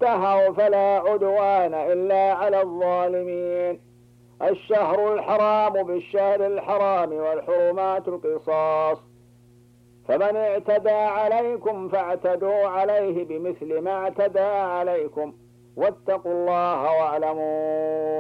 انتهوا فلا عدوان إلا على الظالمين. الشهر الحرام بالشهر الحرام والحرمات قصاص، فمن اعتدى عليكم فاعتدوا عليه بمثل ما اعتدى عليكم، واتقوا الله واعلموا